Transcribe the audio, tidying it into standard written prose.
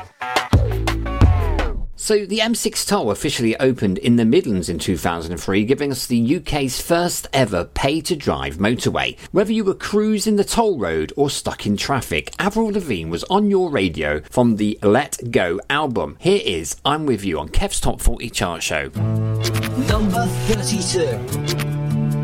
So the M6 toll officially opened in the Midlands in 2003, giving us the UK's first ever pay-to-drive motorway. Whether you were cruising the toll road or stuck in traffic, Avril Lavigne was on your radio from the Let Go album. Here is I'm With You on Kev's Top 40 Chart Show. Number 32.